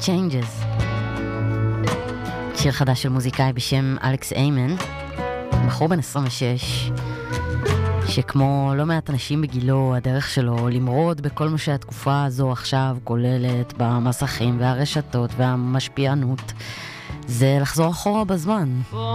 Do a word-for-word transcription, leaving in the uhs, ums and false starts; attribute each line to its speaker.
Speaker 1: Changes. שיר חדש של מוזיקאי בשם אלכס איימן, בחור בן עשרים ושש, שכמו לא מעט אנשים בגילו, הדרך שלו למרוד בכל מה שהתקופה הזו עכשיו כוללת במסכים והרשתות והמשפיענות, זה לחזור אחורה בזמן.